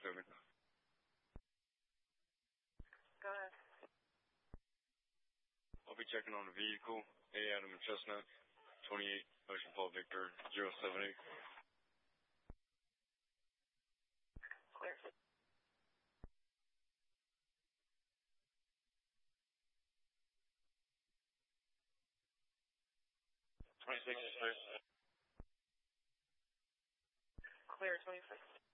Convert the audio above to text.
Over. Go ahead. I'll be checking on the vehicle. A. Adam and Chestnut, 28 Ocean Paul Victor 078. Clear. 26 is clear. Clear, 26.